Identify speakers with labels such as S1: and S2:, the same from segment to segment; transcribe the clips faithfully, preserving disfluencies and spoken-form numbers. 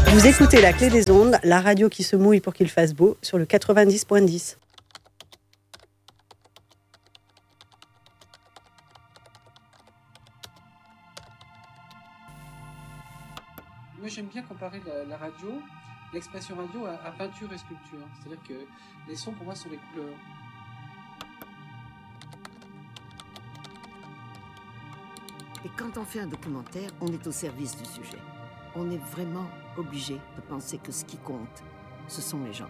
S1: Vous écoutez La Clé des Ondes, la radio qui se mouille pour qu'il fasse beau, sur le quatre-vingt-dix point dix.
S2: Moi, j'aime bien comparer la, la radio, l'expression radio, à, à peinture et sculpture. C'est-à-dire que les sons, pour moi, sont des couleurs.
S3: Et quand on fait un documentaire, on est au service du sujet. On est vraiment obligé de penser que ce qui compte, ce sont les gens.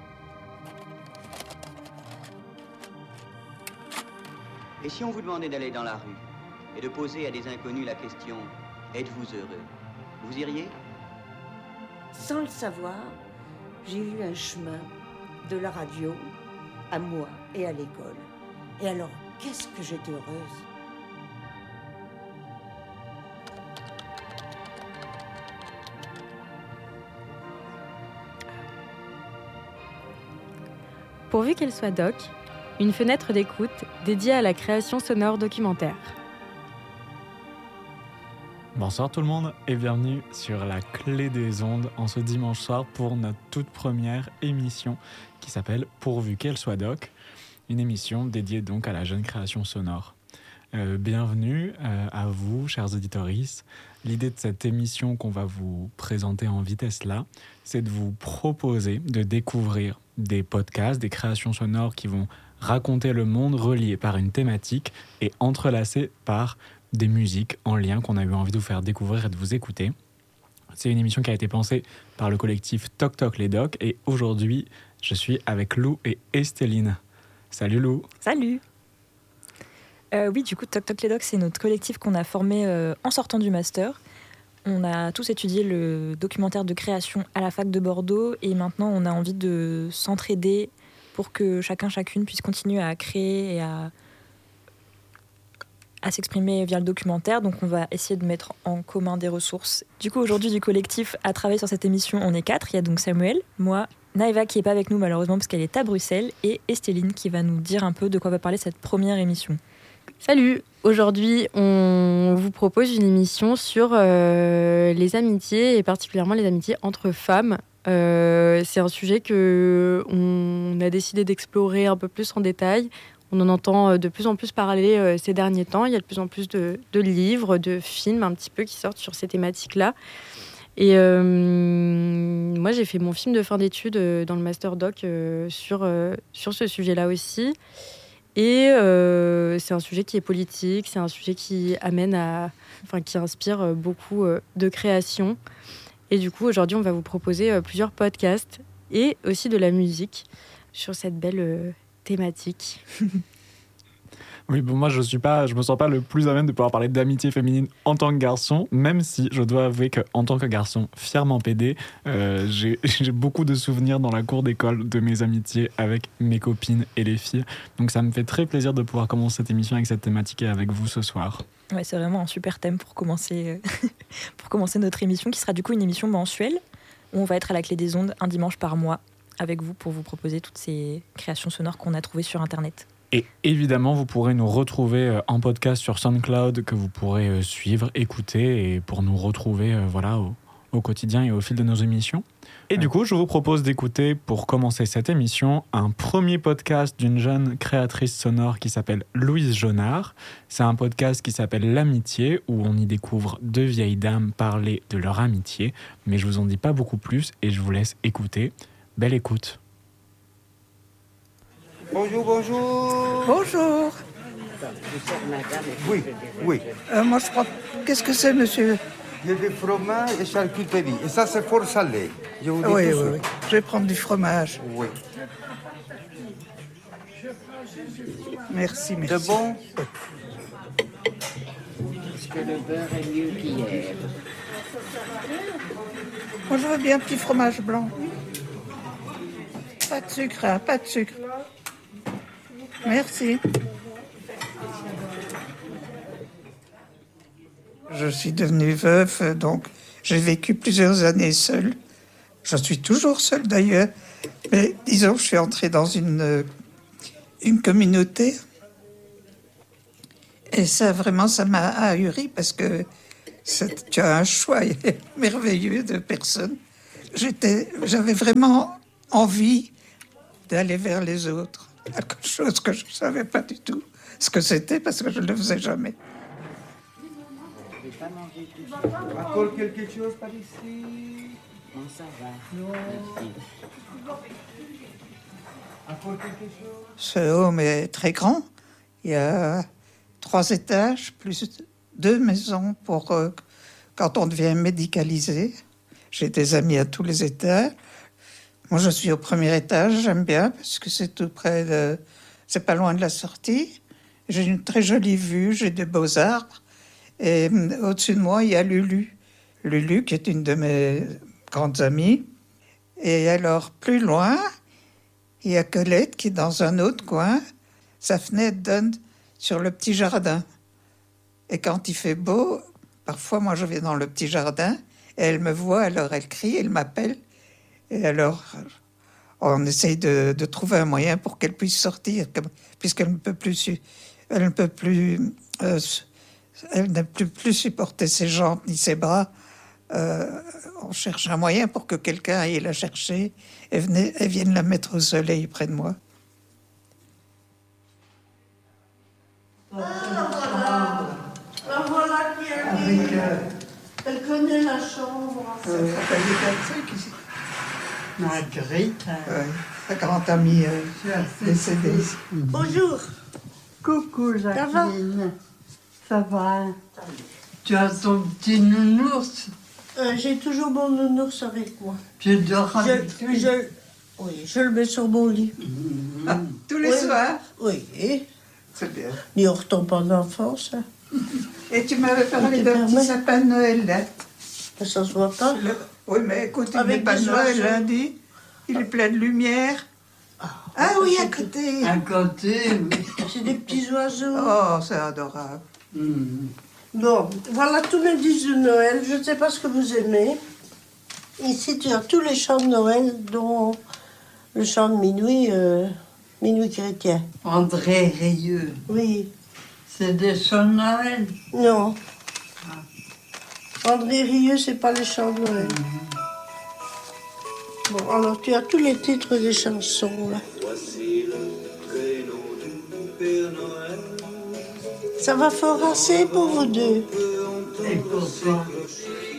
S4: Et si on vous demandait d'aller dans la rue et de poser à des inconnus la question « Êtes-vous heureux ?» Vous iriez ?
S5: Sans le savoir, j'ai eu un chemin de la radio à moi et à l'école. Et alors, qu'est-ce que j'étais heureuse.
S6: Pourvu qu'elle soit doc, une fenêtre d'écoute dédiée à la création sonore documentaire.
S7: Bonsoir tout le monde et bienvenue sur La Clé des Ondes en ce dimanche soir pour notre toute première émission qui s'appelle Pourvu qu'elle soit doc, une émission dédiée donc à la jeune création sonore. Euh, bienvenue euh, à vous, chers auditoristes. L'idée de cette émission qu'on va vous présenter en vitesse là, c'est de vous proposer de découvrir des podcasts, des créations sonores qui vont raconter le monde reliés par une thématique et entrelacés par des musiques en lien qu'on a eu envie de vous faire découvrir et de vous écouter. C'est une émission qui a été pensée par le collectif Toc Toc les Docs et aujourd'hui, je suis avec Lou et Estéline. Salut Lou.
S8: Salut. Euh, oui, du coup, Toc Toc les Docs, c'est notre collectif qu'on a formé euh, en sortant du master. On a tous étudié le documentaire de création à la fac de Bordeaux et maintenant on a envie de s'entraider pour que chacun, chacune puisse continuer à créer et à, à s'exprimer via le documentaire. Donc on va essayer de mettre en commun des ressources. Du coup, aujourd'hui, du collectif à travailler sur cette émission, on est quatre. Il y a donc Samuel, moi, Naïva qui n'est pas avec nous malheureusement parce qu'elle est à Bruxelles et Estéline qui va nous dire un peu de quoi va parler cette première émission.
S6: Salut! Aujourd'hui, on vous propose une émission sur euh, les amitiés et particulièrement les amitiés entre femmes. Euh, c'est un sujet qu'on a décidé d'explorer un peu plus en détail. On en entend de plus en plus parler euh, ces derniers temps. Il y a de plus en plus de, de livres, de films un petit peu qui sortent sur ces thématiques-là. Et euh, moi, j'ai fait mon film de fin d'études euh, dans le Master Doc euh, sur, euh, sur ce sujet-là aussi. Et euh, c'est un sujet qui est politique, c'est un sujet qui amène à, enfin, qui inspire beaucoup euh, de création. Et du coup, aujourd'hui, on va vous proposer euh, plusieurs podcasts et aussi de la musique sur cette belle euh, thématique.
S7: Oui, bon, moi, je suis pas, je me sens pas le plus à même de pouvoir parler d'amitié féminine en tant que garçon, même si je dois avouer qu'en tant que garçon fièrement pédé, euh, j'ai, j'ai beaucoup de souvenirs dans la cour d'école de mes amitiés avec mes copines et les filles. Donc ça me fait très plaisir de pouvoir commencer cette émission avec cette thématique et avec vous ce soir.
S8: Ouais, c'est vraiment un super thème pour commencer, pour commencer notre émission, qui sera du coup une émission mensuelle, où on va être à la Clé des Ondes un dimanche par mois avec vous pour vous proposer toutes ces créations sonores qu'on a trouvées sur Internet.
S7: Et évidemment, vous pourrez nous retrouver en podcast sur SoundCloud, que vous pourrez suivre, écouter, et pour nous retrouver euh, voilà, au, au quotidien et au fil de nos émissions. Et du coup, je vous propose d'écouter, pour commencer cette émission, un premier podcast d'une jeune créatrice sonore qui s'appelle Louise Jonard. C'est un podcast qui s'appelle L'Amitié, où on y découvre deux vieilles dames parler de leur amitié. Mais je vous en dis pas beaucoup plus, et je vous laisse écouter. Belle écoute.
S9: Bonjour, bonjour.
S10: Bonjour.
S9: Oui, oui.
S10: Euh, moi, je crois... Qu'est-ce que c'est, monsieur?
S9: Il y a des fromages et charcuterie. Et ça, c'est fort salé. Je vous dis
S10: oui,
S9: tout
S10: oui,
S9: ça.
S10: oui. Je vais prendre du fromage.
S9: Oui.
S10: Merci, merci.
S9: C'est bon?
S5: Est-ce que le beurre est mieux qu'hier?
S10: Moi, je veux bien un petit fromage blanc. Pas de sucre, hein, pas de sucre. Merci. Je suis devenue veuve, donc j'ai vécu plusieurs années seule. Je suis toujours seule d'ailleurs, mais disons que je suis entrée dans une, une communauté. Et ça, vraiment, ça m'a ahuri parce que c'est, tu as un choix merveilleux de personnes j'étais, j'avais vraiment envie d'aller vers les autres. Quelque chose que je ne savais pas du tout ce que c'était parce que je ne le faisais jamais.
S9: Encore quelque chose par ici?
S11: Non, ça va.
S9: Non. Encore quelque chose?
S10: Ce home est très grand. Il y a trois étages, plus deux maisons pour euh, quand on devient médicalisé. J'ai des amis à tous les étages. Moi, je suis au premier étage, j'aime bien, parce que c'est tout près de... C'est pas loin de la sortie. J'ai une très jolie vue, j'ai de beaux arbres. Et euh, au-dessus de moi, il y a Lulu. Lulu, qui est une de mes grandes amies. Et alors, plus loin, il y a Colette, qui est dans un autre coin. Sa fenêtre donne sur le petit jardin. Et quand il fait beau, parfois, moi, je vais dans le petit jardin, et elle me voit, alors elle crie, elle m'appelle. Et alors, on essaye de, de trouver un moyen pour qu'elle puisse sortir, puisqu'elle ne peut plus, elle ne peut plus, euh, elle ne peut plus supporter ses jambes ni ses bras. Euh, on cherche un moyen pour que quelqu'un aille la chercher et, venez, et vienne la mettre au soleil près de moi.
S5: Ah, la voilà qui arrive.
S10: Avec, euh,
S5: Elle connaît la chambre.
S10: Euh, ça s'appelle Patrick ici.
S11: Marguerite.
S10: Ouais, sa grande amie euh, décédée.
S5: Bonjour.
S11: Coucou
S5: Ça va?
S11: Jacqueline. Ça va? Tu as ton petit nounours?
S5: Euh, J'ai toujours mon nounours avec moi.
S11: Tu dors avec
S5: je,
S11: lui?
S5: je, Oui, je le mets sur mon lit.
S10: Ah, tous les
S5: Oui.
S10: soirs?
S5: Oui.
S10: C'est bien.
S5: N'y retombe pas d'enfance. Hein.
S10: Et tu m'avais parlé d'un petit sapin de Noël, là.
S5: Ça se voit pas.
S10: Le... Oui, mais écoute, il
S5: Avec
S10: n'est pas de
S5: des
S10: Noël
S5: oiseaux.
S10: lundi. Il est plein de lumière. Ah oui, à côté.
S11: À côté, oui.
S5: C'est des petits oiseaux.
S10: Oh, c'est adorable.
S11: Mm.
S5: Bon, voilà tous les disques de Noël. Je ne sais pas ce que vous aimez. Ici, tu as tous les chants de Noël, dont le chant de minuit, euh, minuit chrétien.
S11: André Rieu.
S5: Oui.
S11: C'est des chants de Noël?
S5: Non. André Rieu, c'est pas les chants de Noël. Bon, alors tu as tous les titres des chansons, là. Ça va fort assez pour vous deux.
S11: Et pour toi?